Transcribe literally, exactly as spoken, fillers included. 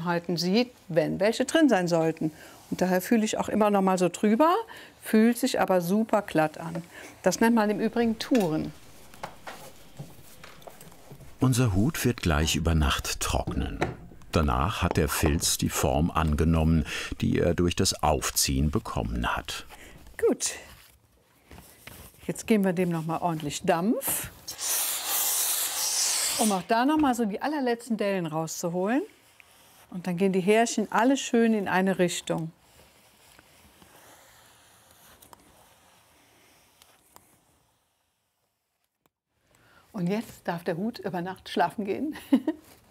Unebenheiten sieht, wenn welche drin sein sollten. Und daher fühle ich auch immer noch mal so drüber, fühlt sich aber super glatt an. Das nennt man im Übrigen Touren. Unser Hut wird gleich über Nacht trocknen. Danach hat der Filz die Form angenommen, die er durch das Aufziehen bekommen hat. Gut. Jetzt geben wir dem noch mal ordentlich Dampf, um auch da noch mal so die allerletzten Dellen rauszuholen. Und dann gehen die Härchen alle schön in eine Richtung. Und jetzt darf der Hut über Nacht schlafen gehen.